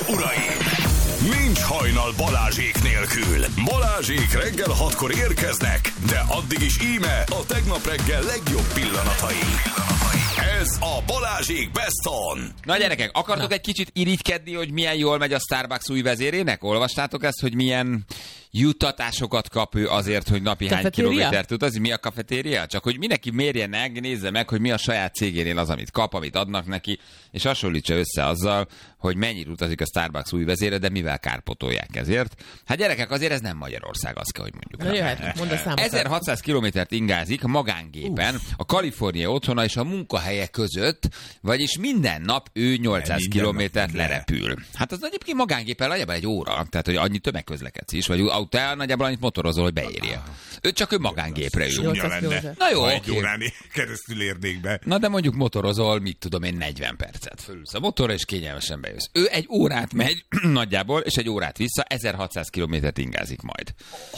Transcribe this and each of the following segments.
uraim! Nincs hajnal Balázsék nélkül. Balázsék reggel 6-kor érkeznek, de addig is íme a tegnap reggel legjobb pillanatai. Ez a Balázsék Best On. Na gyerekek, akartok egy kicsit irigykedni, hogy milyen jól megy a Starbucks új vezérének? Olvastátok ezt, hogy milyen juttatásokat kap ő azért, hogy napi hány kilométert utazik? Mi a kafetéria? Csak hogy mindenki mérje meg, nézze meg, hogy mi a saját cégénél az, amit kap, amit adnak neki, és hasonlítsa össze azzal, hogy mennyire utazik a Starbucks új vezére, de mivel kárpotolják ezért. Hát gyerekek, azért ez nem Magyarország, azt kell, hogy mondjuk. Na jöhet, mondd a számokat. 1600 kilométert ingázik magángépen a Kalifornia otthona és a munkahelye között, vagyis minden nap ő 800 kilométert lerepül. Hát az egyébként magángépen nagyjából egy óra, tehát hogy annyi tömegközlekedsz is, vagy autó nagyjából annyit motorozol, hogy beérje. Csak ő magángépre ül. Na jó, egy órán keresztül érnék be. Na de mondjuk motorozol, mit tudom én, 40 percet fölülsz a motorra, és kényelmesen bejössz. Ő egy órát megy nagyjából, és egy órát vissza, 1600 kilométert ingázik majd.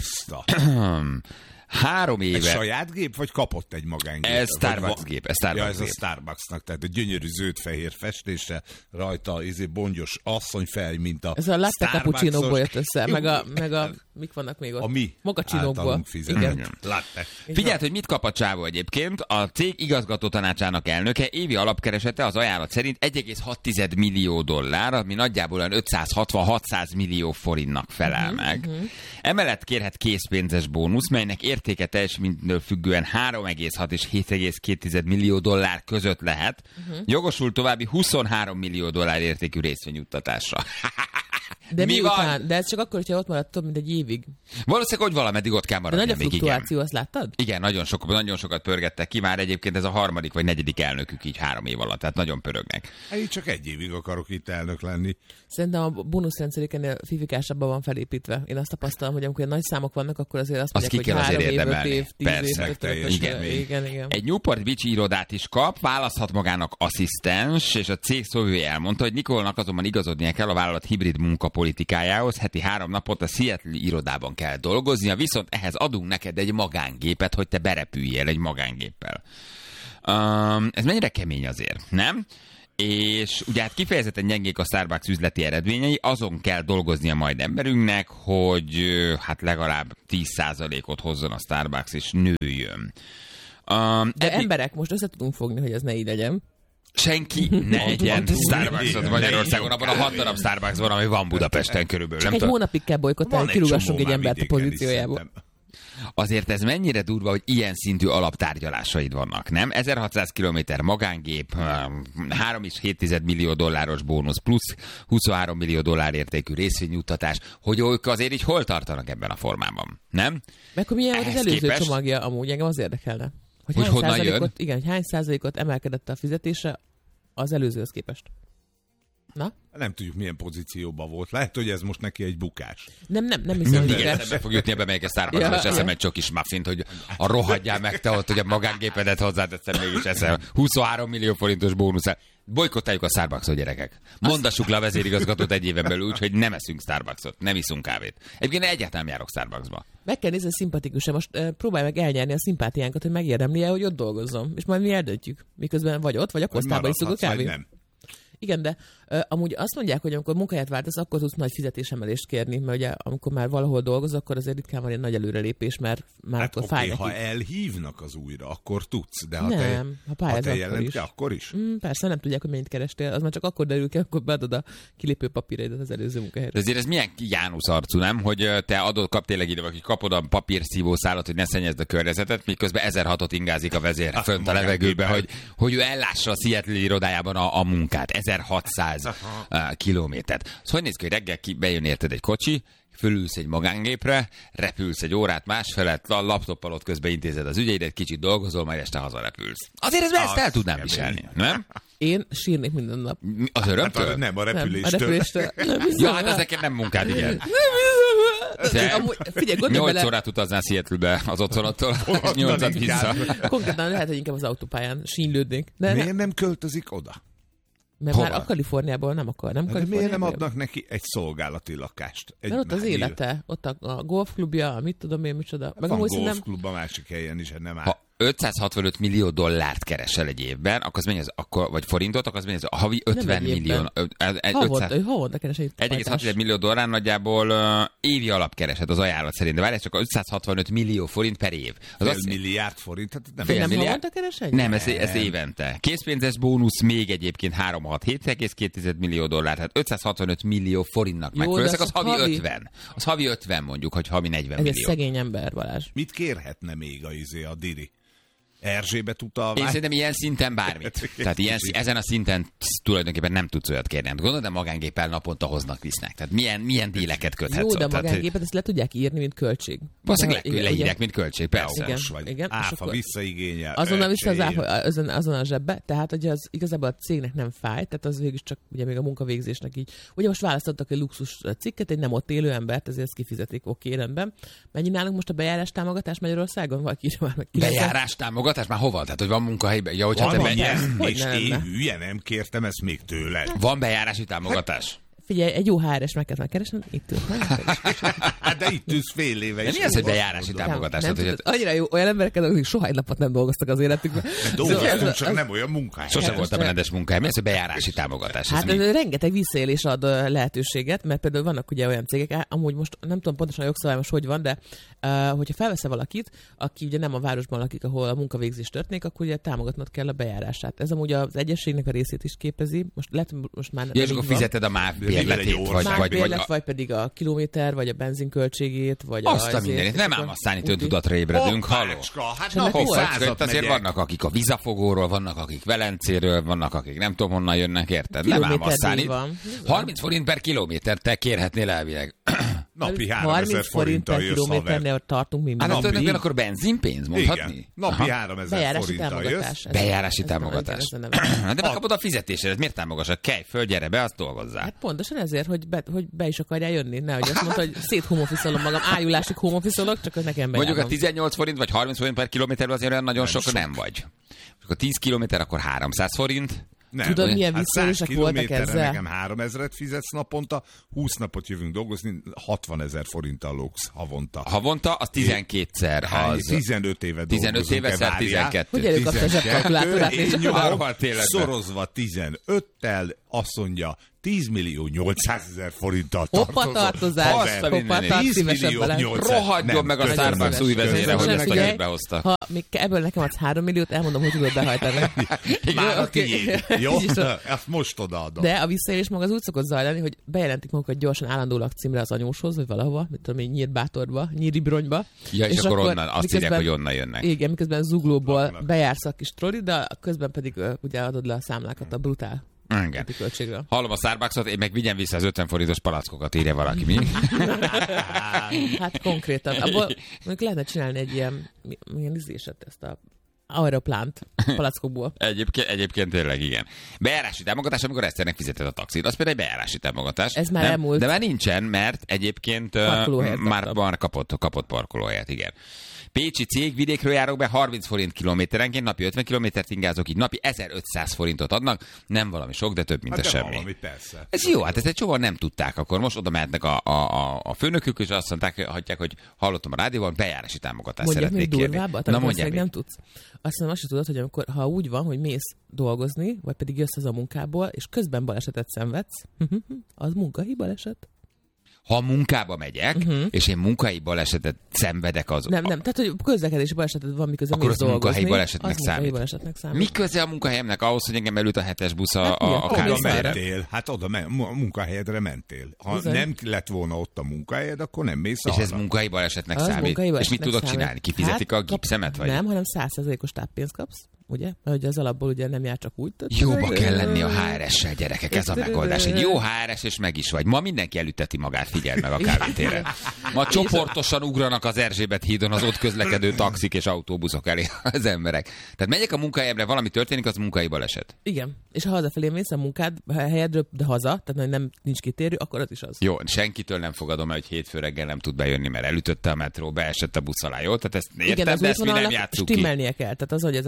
3 éve. Egy saját gép, vagy kapott egy magángép? Ez Starbucks gép. Ez a Starbucksnak, tehát a gyönyörű zöld-fehér festése, rajta bongyos asszonyfej, mint a ez a latte cappuccinóból jött össze, meg a mik vannak még ott? A mi Mochacinókból. Igen. Latte. Figyeld, hogy mit kap a csávó egyébként. A cég igazgató tanácsának elnöke évi alapkeresete az ajánlat szerint 1,6 millió dollár, ami nagyjából 560-600 millió forintnak felel meg. Emellett kérhet készpénzes bónusz, melynek értéke teljesítménytől függően 3,6 és 7,2 millió dollár között lehet. Jogosult további 23 millió dollár értékű részvényjuttatásra. De miután? De ez csak akkor, hogyha ott maradt több, mint egy évig. Valószínűleg, hogy valameddig ott kell maradni. De nagy a fluktuáció, azt láttad? Igen, nagyon sokat pörgettek ki, már egyébként ez a 3. vagy 4. elnökük így 3 év alatt, tehát nagyon pörögnek. Én csak 1 évig akarok itt elnök lenni. Szerintem a bónuszrendszerénél fifikásabban van felépítve. Én azt tapasztalom, hogy amikor nagy számok vannak, akkor azért azt mondják, hogy 3 év, 5 év, 10 év. Igen. Egy Newport Beach irodát is kap, választhat magának asszisztens, és a cég szóvivője elmondta, hogy Nicolenak azonban igazodnia kell a vállalat hibrid munkapolitikájához. Heti 3 napot a Seattle irodában kell dolgoznia, viszont ehhez adunk neked egy magángépet, hogy te berepüljél egy magángéppel. Ez mennyire kemény azért, nem? És ugye hát kifejezetten gyengék a Starbucks üzleti eredményei, azon kell dolgoznia majd emberünknek, hogy hát legalább 10%-ot hozzon a Starbucks, és nőjön. De emberek, most össze tudunk fogni, hogy ez ne így legyen. Senki ne egyen Starbucksot Magyarországon, abban a 6 darab Starbucks van, ami van Budapesten körülbelül. Csak egy hónapig kell bolykotálni, hogy kirúgassunk egy embert a pozíciójából. Azért ez mennyire durva, hogy ilyen szintű alaptárgyalásaid vannak, nem? 1600 kilométer magángép, 3,7 millió dolláros bónusz, plusz 23 millió dollár értékű részvényjuttatás, hogy ők azért így hol tartanak ebben a formában, nem? Meg hogy milyen volt az előző csomagja, amúgy engem az érdekelne. Hogy honnan jön? Igen, hogy hány százalékot emelkedett a fizetése az előzőhöz képest. Na? Nem tudjuk, milyen pozícióban volt. Lehet, hogy ez most neki egy bukás. Nem hiszem, hogy igen, eszembe fog jutni, ebbe melyik a Starbucks, és eszem egy csokis muffint, hogy a rohadjál meg te ott, hogy a magángépedet hozzáteszem, mégis eszem. 23 millió forintos bónusz. Bolykottáljuk a Starbucksot, gyerekek. Mondassuk le a vezérigazgatót 1 éven belül, úgyhogy nem eszünk Starbucksot, nem iszunk kávét. Egyébként egyáltalán nem járok Starbucksba. Meg kell nézni, szimpatikus-e. Most próbálj meg elnyerni a szimpátiánkat, hogy megérdemli-e, hogy ott dolgozzon. És majd mi eldöntjük. Miközben vagy ott, vagy a kosztában iszunk a kávét. Igen, de amúgy azt mondják, hogy amikor munkahelyet váltasz, akkor tudsz nagy fizetésemelést kérni, mert ugye amikor már valahol dolgozol, akkor azért ritkán van egy nagy előrelépés, mert már hát akkor fáj neki. Ha elhívnak az újra, akkor tudsz, de ha te jelent ki, akkor is. Persze, nem tudják, hogy mennyit kerestél, az már csak akkor derül ki, akkor beadod a kilépő papíraidat az előző munkahelyre. De azért ez milyen Jánusz arcú, nem? Hogy te kap tényleg ide, hogy kapod a papírszívószálat, hogy ne szennyezd a környezetet, miközben 1006-ot ingázik a vezér fönt a levegőbe, hogy ő ellássa a Seattle irodájában a munkát. 1600 kilométert. Hogy néz ki, hogy reggel bejön érted egy kocsi, fölülsz egy magángépre, repülsz egy órát másfelett, a laptoppal ott közben intézed az ügyeidet, kicsit dolgozol, majd este hazarepülsz. Azért ezt el tudnám viselni, nem? Én sírnék minden nap. Az örömtől? Hát nem, a repüléstől. Ja, hát ez neked nem munkád, igen. Figyelj, 8 órát utaznál Seattle-be az otthonottól, 8-at vissza. Konkrétan lehet, hogy inkább az autópályán sínlődnék. Miért nem költözik oda? Mert hova? Már a Kaliforniából nem akar. De miért nem adnak neki egy szolgálati lakást? Mert ott az élete. Ott a golfklubja, mit tudom én, micsoda. Meg van golfklub a másik helyen is, nem áll. $565 millió keresel egy évben, akkor az mennyi vagy forintot, akkor az mennyi a havi 50 millió. Havonta keres egy 1,6 millió dollár nagyjából évi alapkereset az ajánlat szerint. De várj, csak 565 millió forint per év. Fél milliárd forint? Hát nem fél milliárd? Havonta keres egy? Nem, ez évente. Készpénzes bónusz még egyébként 7,2 millió dollár, tehát 565 millió forintnak megfelelőzek, az havi 50. Az havi 50 mondjuk, hogy havi 40 millió. Ez egy szegény ember, Balázs. Mit kérhetne még a Diri? Erzsébet utalvány? Én szerintem ilyen szinten bármit. Tehát ezen a szinten tulajdonképpen nem tudsz olyat kérni. Gondolod, de magángéppel naponta hoznak, visznek. Tehát milyen díleket köthetsz? Jó, de magángépet ezt le tudják írni, mint költség. Valószínűleg leírják, mint költség, persze. Igen. Áfa visszaigényel. Azonnal vissza azon a zsebbe. Tehát, hogy az igazából a cégnek nem fáj, tehát az végül csak ugye még a munkavégzésnek így. Ugye most választottak egy luxus cikket, egy nem ott élő embert, ezért ezt kifizetik, oké, rendben. Mennyi nálunk most a bejárás támogatás Magyarországon? Valaki írja már meg. Bejárás támogatás már hova? Tehát, hogy van munkahelyben? Ja, hogy van ilyen, és én hülye nem kértem ezt még tőled. Van bejárási támogatás? Figyelj, egy jó HR-es meg kell megkeresni, itt ülsz, de itt ülsz fél éve is. Mi az, hogy bejárási támogatás? Annyira jó, olyan emberekkel, akik soha egy napot nem dolgoztak az életükben. Dolgoztunk, csak nem olyan munkahely. Sose voltam rendes munkahely. Mi az, hogy bejárási támogatás? Hát rengeteg visszaélés ad lehetőséget, mert például vannak ugye olyan cégek, amúgy most nem tudom pontosan a jogszabály most hogy van, de hogyha felveszel valakit, aki ugye nem a városban lakik, ahol a munkavégzés történik, akkor ugye támogatnod kell a bejárását. Ez amúgy az egyességnek a részét is képezi. Most már és akkor fizeted a MÁV bérletét, vagy pedig a kilométer, vagy a benzinköltségét, vagy azt a mindenit. Nem ám aztán itt öntudatra ébredünk, haló. Hát azért vannak, akik a Vizafogóról, vannak, akik Velencéről, vannak, akik nem tudom honnan jönnek, érted? Nem ám aztán itt. 30 forint per kilométer te kérhetnél elvileg. Napi 3000 forinttal jössz, kilométernél tartunk mi. Hát tulajdonképpen akkor benzinpénz, mondhatni? Igen. Napi 3000 forinttal jössz. Bejárási támogatás. De megkapod a fizetésedet, miért támogass? Kelj föl, gyere be, azt dolgozzál. Hát pontosan ezért, hogy be is akarjál jönni. Nehogy azt mondta, hogy széthomoffiszolom magam, ájulásig homoffiszolok, csak nekem bejárnom. Mondjuk a 18 forint vagy 30 forint per kilométer azért olyan nagyon sok nem vagy. Ha 10 kilométer, akkor 300 forint. Nem. Tudod, milyen visszaélések voltak ezzel? Nekem 3000-et fizetsz naponta, 20 napot jövünk dolgozni, 60 000 forinttal lógsz havonta. Havonta, az 12-szer. 15 évet 15 éveszer 12. Hogy előkapta a zsebkalkulátórát? Én nyomom, szorozva 15-tel, azt mondja, 10.800.000 forinttal tartozás. 10 millió 800. Rohadjon meg a Starbucks új vezére, hogy ezt a hírbe hozta. Ha még ebből nekem adsz 3 milliót, elmondom, hogy tudod behajtani. Már a tiéd. Jó? Ezt most odaadom. De a visszaélés maga az úgy szokott zajlani, hogy bejelentik magukat gyorsan állandó lakcímre az anyóshoz, vagy valahova, mit tudom én, Nyírbátorba, Nyíribronyba. Ja, és akkor onnan, azt írják, hogy onnan jönnek. Igen, miközben Zuglóból bejársz a kis troli, de közben pedig ugye adod le a számlákat a brutál. Igen. Hallom a Starbucksot, én meg vigyen vissza az 50 forintos palackokat, írja valaki, mi? Hát konkrétan. Abból mondjuk lehetne csinálni egy ilyen izéset, ezt a aeroplánt palackokból. Egyébként tényleg igen. Bejárási támogatás, amikor Eszternek fizeted a taxit, az például egy bejárási támogatás. Ez már elmúlt. De már nincsen, mert egyébként már kapott parkolóhelyet, igen. Pécsi cég, vidékről járok be, 30 forint kilométerenként, napi 50 kilométert ingázok, így napi 1500 forintot adnak. Nem valami sok, de több, mint a semmi. Valami, persze. Ez jó, hát ezt egy csomóan nem tudták akkor. Most oda mehetnek a főnökük, és azt mondták, hogy hallottam a rádióban, bejárási támogatást szeretnék kérni. Na mondják, nem tudsz. Azt mondom, azt sem tudod, hogy amikor, ha úgy van, hogy mész dolgozni, vagy pedig jössz a munkából, és közben balesetet szenvedsz, az munkahelyi baleset. Ha munkába megyek, és én munkahelyi balesetet szenvedek azon. Nem, tehát hogy közlekedési balesetet van, miközben mész dolgozni. Akkor az munkahelyi balesetnek számít. Mi köze a munkahelyemnek ahhoz, hogy engem elüt a 7-es busz a kávészárra? Hát oda a munkahelyedre mentél. Ha nem lett volna ott a munkahelyed, akkor nem mész arra. És ez munkahelyi balesetnek számít? És mit tudok csinálni? Kifizetik a gipszemet? Vagy? Nem, hanem 100%-os táppénzt kapsz. Ugye? Mert az alapból ugye nem jár csak úgy. Jóba kell lenni a HRS-sel, gyerekek, ez a megoldás. Egy jó HRS, és meg is vagy. Ma mindenki elüteti magát, figyeld meg a kávétéren. Ma csoportosan ugranak az Erzsébet hídon az ott közlekedő taxik és autóbuszok elé az emberek. Tehát megyek a munkahelyemre, valami történik, az munkai baleset. Igen. És ha hazafelé mész a munkád helyedről, de haza, tehát nem nincs kitérő, akkor az is az. Jó, senkitől nem fogadom el, hogy hétfő reggel nem tud bejönni, mert elütötte a metró, beesett a busz alá, jó? Tehát ezt értem, de ezt mi nem játsszuk ki. Stimmelnie kell. Tehát az, hogy ez a házad, és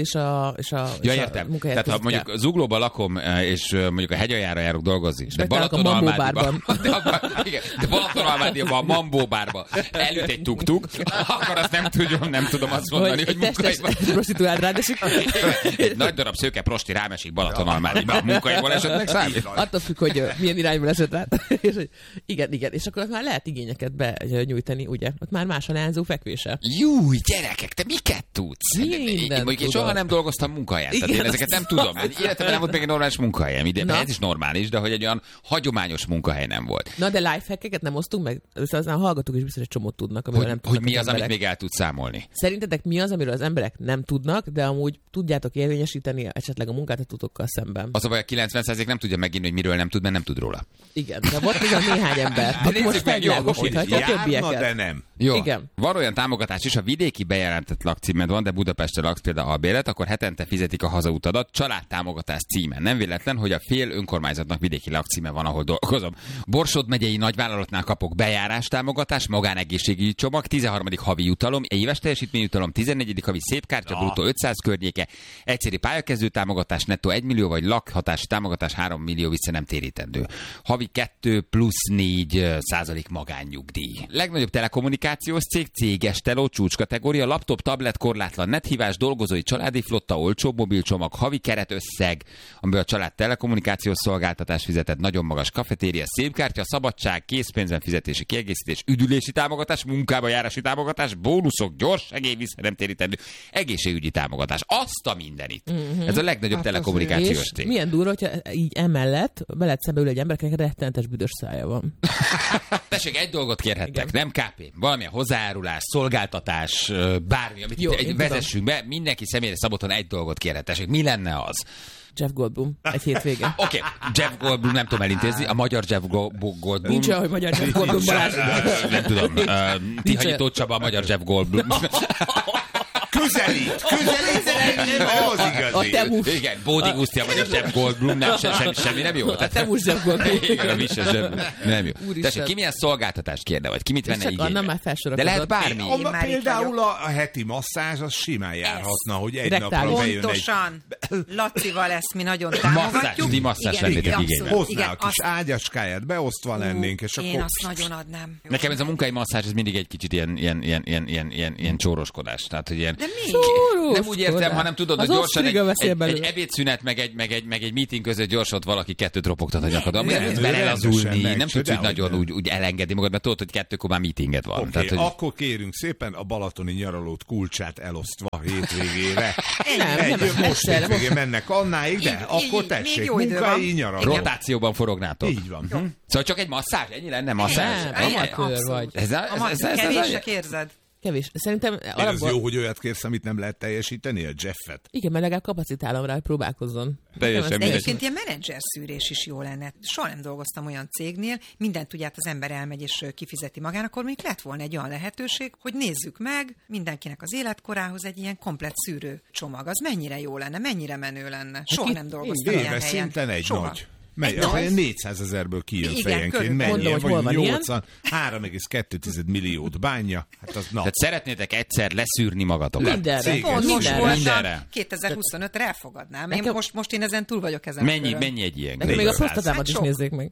és a értem. munkahelyet. Tehát ha mondjuk Zuglóban lakom, és mondjuk a hegyaljára járok dolgozni, de Balatonalmádiban. De Balatonalmádiban a Mambó bárban elüt egy tuk-tuk, akkor azt nem tudom azt mondani, hogy munkahelyban. Prostituált rádesik. Egy nagy darab szőke prosti rámesik Balatonalmádiban a munkahelyból esetleg számít. Attól függ, hogy milyen irányból esett rá. Igen. És akkor már lehet igényeket benyújtani, ugye? Ott már más a leányzó fekvése. Júj, gyerekek, te miket tudsz? Mondjuk én soha nem dolgoztam munkahelyen, tehát én ezeket nem tudom. Életemben nem volt még egy normális munkahelyem, idén ez is normális, de hogy egy olyan hagyományos munkahely nem volt. Na, de lifehackeket nem osztunk meg? Aztán a hallgatók is biztos egy csomót tudnak, amiről nem tudnak. Hogy mi az, amit még el tudsz számolni? Szerintetek mi az, amiről az emberek nem tudnak, de amúgy tudjátok érvényesíteni esetleg a munkáltatókkal szemben? Az a baj, a 90% nem tudja megírni, hogy miről nem tud, mert nem tud róla. Igen, de volt még a néhány ember. Akkor most felvilágosíthatja a többieket. De nem. Jó. Igen. Van olyan támogatás is, a vidéki bejelentett lakcímed van, de Budapesten laksz például albérlet, akkor hetente fizetik a hazautadat családtámogatás címen. Nem véletlen, hogy a fél önkormányzatnak vidéki lakcíme van, ahol dolgozom. Borsod megyei nagyvállalatnál kapok bejárástámogatás, magánegészségügyi csomag, 13. havi jutalom, éves teljesítményjutalom, 14. havi szépkártya, bruttó 500 környéke, egyszeri pályakezdő támogatás, nettó 1 millió, vagy lakhatási támogatás 3 millió vissza nem térítendő. Havi 2+4% magánnyugdíj. Legnagyobb telekommunikációs cég, céges teló, csúcskategória, laptop, tablet, korlátlan nethívás, dolgozói családi flotta, olcsó mobilcsomag, havi keretösszeg, amiből a család telekommunikációs szolgáltatás fizetett, nagyon magas kafetéria, szépkártya, szabadság, készpénzben fizetési kiegészítés, üdülési támogatás, munkába járási támogatás, bónuszok, gyors segély vissza nem térítendő, egészségügyi támogatás. Azt a mindenit. Ez a legnagyobb telekommunikációs cég. Milyen durva, hogyha így emellett veled szembe ül egy ember, akinek rettenetes büdös szája van. Tessék, egy dolgot kérhettek, igen. Nem KP, valamilyen hozzájárulás, szolgáltatás, bármi, amit jó, vezessünk be, mindenki személyre szabottan egy dolgot kérhet. Tessék, mi lenne az? Jeff Goldblum, egy hétvége. Oké, Jeff Goldblum nem tudom elintézni, a magyar Jeff Goldblum. Nincs olyan, hogy magyar Jeff Goldblum Balázs. Nem tudom, Tihanyi Tóth Csaba, a magyar Jeff Goldblum. Közelít, nem az igazi. A Temus. Igen, Bódi Guszti, a magyar Jeff Goldblum, semmi nem jó. A Temus Jeff Goldblum. Igen, a Visse nem jó. Tessék, ki milyen szolgáltatást kérne, vagy ki mit venne igénybe? De lehet bármi. Például a heti masszázs, az simán járhatna, hogy egy napra bejön egy... Pontosan. Lacival ezt mi nagyon támogatjuk. Masszázs lennétek igénybe. Hoznál a kis ágyaskáját, beosztva lennénk, és akkor... Én azt nagyon adnám. Nekem ez a munkai masszázs, ez mindig egy kicsit ilyen csóroskodás. Tehát, hogy ilyen... Nem úgy értem, hanem tudod, hogy gyorsan egy ebédszünet, meg egy meeting között gyorsan valaki kettőt ropogtat a nyakadon. Nem tudsz belelazulni, nem tudsz úgy nagyon úgy elengedni magad, mert tudod, hogy 2-kor már meetinged van. Okay, tehát, hogy... Akkor kérünk szépen a balatoni nyaralót kulcsát elosztva hétvégére. Most hétvégén mennek annáig, de akkor tessék, munkai nyaraló. Rotációban forognátok. Így van. Szóval csak egy masszázs? Ennyi lenne masszázs? Amatőr vagy. Kevésnek érzed? Kevés. Szerintem ez jó, hogy olyat kérsz, amit nem lehet teljesíteni, a Jeffet. Igen, mert legalább kapacitálom rá, hogy próbálkozzon. Egyébként ilyen menedzser szűrés is jó lenne. Soha nem dolgoztam olyan cégnél, mindent tudját az ember elmegy és kifizeti magának, akkor még lett volna egy olyan lehetőség, hogy nézzük meg mindenkinek az életkorához egy ilyen komplett szűrő csomag. Az mennyire jó lenne, mennyire menő lenne. Soha nem dolgoztam ilyen helyen. Szinten egy nagy. 400 000-ből kijön fejenként. Mennyien vagy 80, 3,2 milliót bánja. Hát az tehát szeretnétek egyszer leszűrni magatokat. Mindenre. 2025-re elfogadnám. Most én ezen túl vagyok ezen. Mennyi egy ilyen? Még a prostatámat is nézzék meg.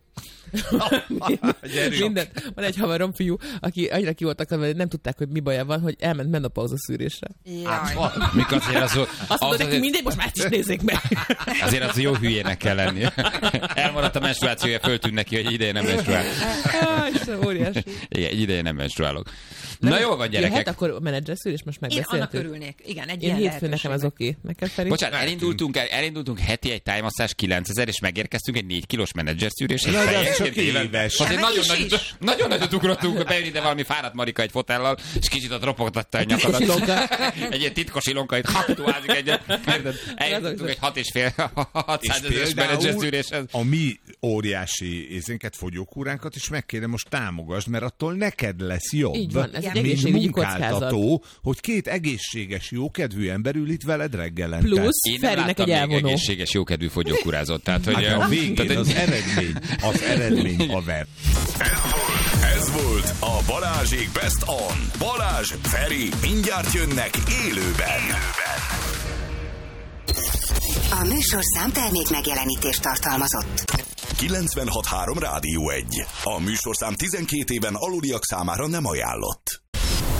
Mindent. Van egy haverom fiú, aki annyira ki voltak, hogy nem tudták, hogy mi baja van, hogy elment menopauza szűrésre. Mik azért az... Azt mondod neki, mindegy, most már ezt is nézzék meg. Azért az jó hülyének kell lenni. Elmaradt a menstruációja, föltűnt neki, hogy ideje nem menstruál. Óriási. Igen, egy ideje nem menstruálok. Na jól van, gyerekek. Jöhet akkor menedzserszűrés, most megbeszéltük. Én annak örülnék. Igen, egy ilyen hétfőn nekem az oké. Bocsánat, elindultunk heti egy tájmasszás 9000, és megérkeztünk egy 4 kilós menedzserszűrés. Csak éves. Azért nagyon nagyot ugrottunk, bejön ide valami fáradt Marika egy fotellal, és kicsit ott ropogtatta a nyakadat. Egy ilyen titkos ilonka, itt haktuázik egyet. Elindultunk egy 600 ezeres menedzserszűréshez. A mi óriási ézénket, fogyókúránkat is meg kéne most támogasd, mert attól neked lesz jobb. Így van, ez egy egészségügyi kockázat. Hogy két egészséges, jókedvű ember ül itt veled reggelente. Plusz Ferinek egy elvonó. Egészséges, jókedvű fogyókúrázott. Tehát, hogy a végén az eredmény a ver. Ez volt a Balázsék Best On. Balázs, Feri, mindjárt jönnek élőben. A műsorszám termék megjelenítést tartalmazott. 96.3 Rádió 1. A műsorszám 12 éven aluliak számára nem ajánlott.